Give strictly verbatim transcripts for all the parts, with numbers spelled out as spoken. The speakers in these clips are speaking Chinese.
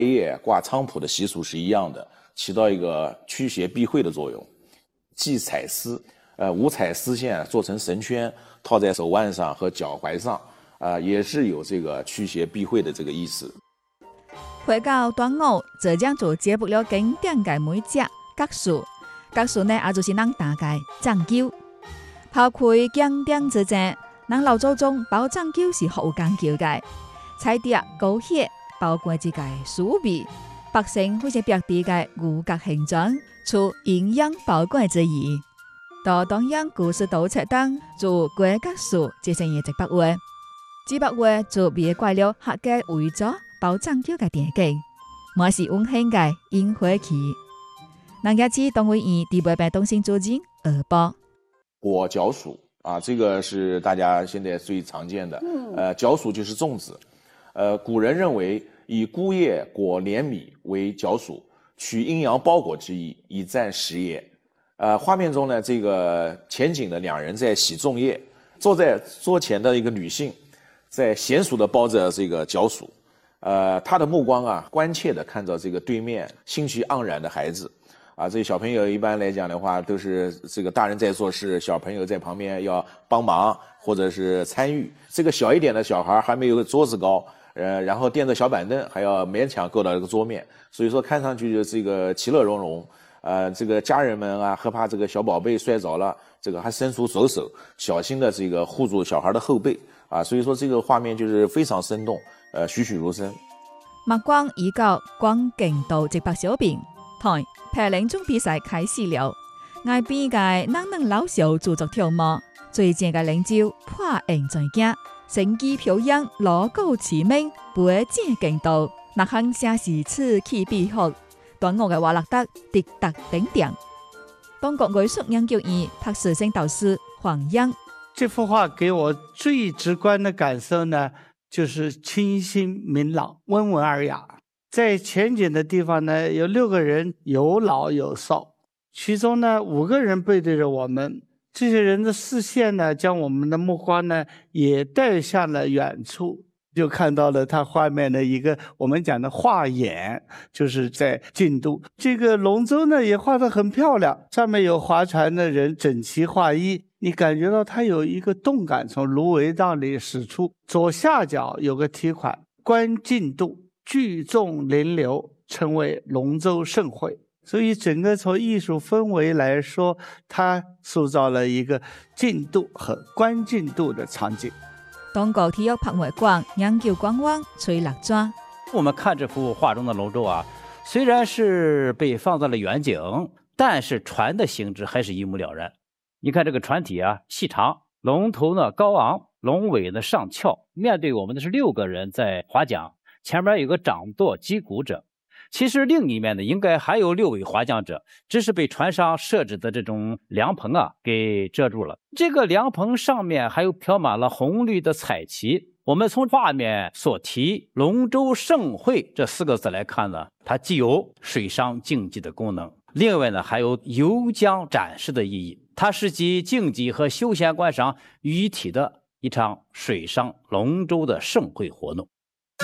叶挂菖蒲的习俗是一样的，起到一个驱邪避秽的作用。系彩丝，呃，五彩丝线做成绳圈，套在手腕上和脚踝上，啊、呃，也是有这个驱邪避讳的这个意思。 回到端午，浙江就接不了经典嘅美食角树，角树呢也就是咱大概藏灸。抛开经典之前，咱老祖宗包藏灸是好有讲究嘅，菜碟高血，包括这个酥味，百姓或者别地嘅五角形状，出营养宝贵之意。到当阳故事倒册当做鬼角树进行一直百话，只百话就别怪了客家为咗包藏灸嘅地基，我是温馨嘅烟火气。那一次动物园第八版东兴主金二包果角薯啊，这个是大家现在最常见的。嗯、呃，角薯就是粽子。呃，古人认为以菇叶裹连米为角薯，取阴阳包裹之意，以赞时也。呃，画面中呢，这个前景的两人在洗粽叶，坐在桌前的一个女性，在娴熟的包着这个角薯。呃，她的目光啊，关切地看着这个对面兴趣盎然的孩子。啊，这小朋友一般来讲的话，都是这个大人在做事，小朋友在旁边要帮忙或者是参与。这个小一点的小孩还没有桌子高，呃，然后垫着小板凳，还要勉强够到这个桌面，所以说看上去就这个其乐融融。呃，这个家人们啊，害怕这个小宝贝摔着了，这个还伸出左手，小心的这个护住小孩的后背啊，所以说这个画面就是非常生动，呃，栩栩如生。 目光已到光景度直白小便台排零钟比赛开始了，外边嘅男人老少做作跳舞，最正嘅领袖破形在家，成绩表扬锣鼓齐鸣，背正劲道，那行下是此起彼伏。端午嘅话落得滴答顶顶。中国艺术研究院박世生导师黄央， 这幅画给我最直观的感受呢，就是清新明朗、温文尔雅。在前景的地方呢，有六个人，有老有少，其中呢五个人背对着我们，这些人的视线呢，将我们的目光呢也带向了远处。就看到了他画面的一个我们讲的画眼，就是在进度。这个龙舟呢也画得很漂亮，上面有划船的人整齐划一，你感觉到它有一个动感从芦苇荡里驶出。左下角有个题款，观进度，聚众临流，称为龙舟盛会。所以整个从艺术氛围来说，它塑造了一个进度和观进度的场景。 中国体育博物馆研究官网崔立专， 我们看这幅画中的龙舟啊，虽然是被放在了远景，但是船的形制还是一目了然。你看这个船体啊，细长，龙头呢高昂，龙尾呢上翘，面对我们的是六个人在划桨，前面有个掌舵击鼓者。其实另一面呢，应该还有六位划桨者，只是被船上设置的这种凉棚啊给遮住了。这个凉棚上面还有飘满了红绿的彩旗。我们从画面所提龙舟盛会这四个字来看呢，它既有水上竞技的功能，另外呢还有游江展示的意义。它是集竞技和休闲观赏于一体的一场水上龙舟的盛会活动。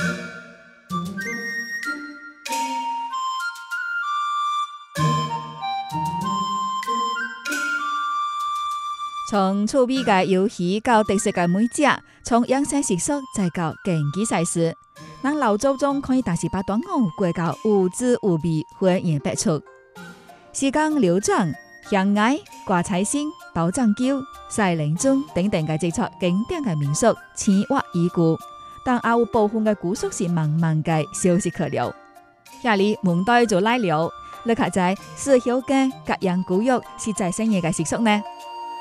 从趣味嘅遊戲到特色嘅美食，從養生習俗再到競技賽事，咱老祖宗可以大時把端午過到有滋有味，蜿蜒百出。時間流轉，香崖、掛彩星、包藏橋、賽靈鐘等等嘅製作經典嘅民俗，千挖已故，但也有部分嘅古俗是慢慢嘅消失去了。下里門代就來了，你睇在四曉嘅隔陽古玉是在乜嘢嘅習俗呢？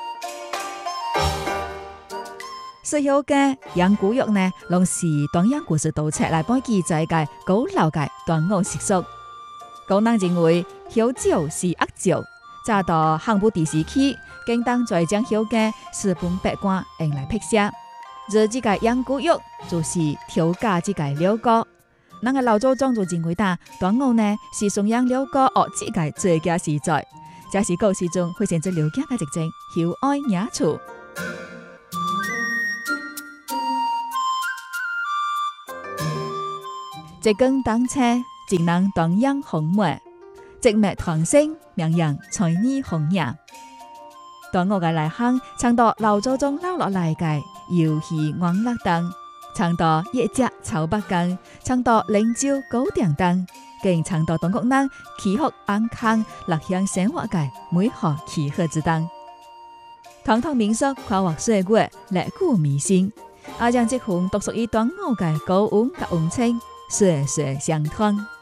四曉嘅養古玉呢，攏是端陽故事盜冊來幫記載嘅古老嘅端午習俗。古人認為曉酒是惡酒，早到漢武帝時期，更當再將曉嘅四本八卦用來辟邪。而這個養古玉就是調假這個了果。咱個老祖宗就認為呾端午呢是崇洋了果惡這個最佳時在，這是古時中會選擇了解嘅直情曉愛雅處。一更當車， 只能當央紅末，植物團聲，名人才藝紅也。端午嘅內涵，唱到老祖宗留落嚟嘅遊戲玩樂等，唱到一隻草北根，唱到靈照高頂燈，更唱到中國人祈福安康、樂享生活嘅美好祈賀之燈。堂堂民俗跨越歲月，歷古彌新，也將這份獨屬於端午嘅高溫及溫情，歲歲相傳。